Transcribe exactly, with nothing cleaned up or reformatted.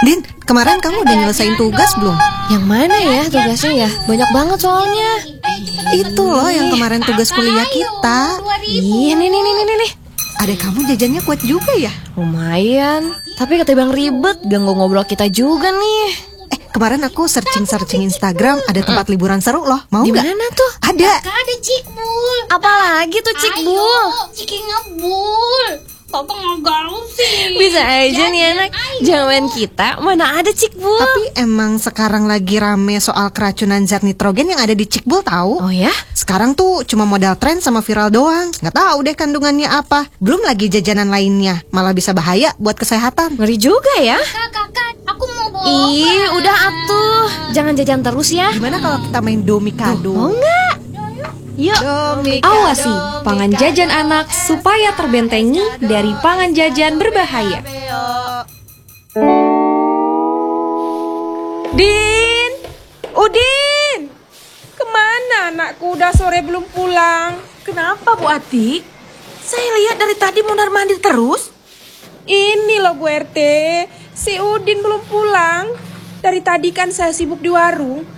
Din, kemarin kamu udah nyelesain tugas belum? Yang mana ya tugasnya ya? Banyak banget soalnya. Itu loh yang kemarin tugas kuliah kita. Iya nih nih nih nih nih. Adek kamu jajannya kuat juga ya? Lumayan. Tapi ketimbang ribet, ganggu ngobrol kita juga nih. Eh, kemarin aku searching-searching Instagram, ada tempat liburan seru loh. Mau Di nggak? mana tuh? Ada. Ada Cikbul. Apalagi tuh Cikbul? Ciki ngebul. Papa nggak gaul sih. Bisa aja nih anak. Jangan kita, mana ada Cikbul. Tapi emang sekarang lagi rame soal keracunan zat nitrogen yang ada di Cikbul tahu? Oh ya? Sekarang tuh cuma modal tren sama viral doang. Nggak tahu deh kandungannya apa. Belum lagi jajanan lainnya. Malah bisa bahaya buat kesehatan. Ngeri juga ya. Kak, kakak, aku mau bawa. Ih, udah atuh. Jangan jajan terus ya. Gimana kalau kita main domikado? Mau nggak? Yuk. Domikado. Awasi pangan jajan anak supaya terbentengi dari pangan jajan berbahaya. Din, Udin, kemana anakku udah sore belum pulang? Kenapa Bu Ati? Saya lihat dari tadi mondar-mandir terus. Ini loh Bu R T, si Udin belum pulang. Dari tadi kan saya sibuk di warung.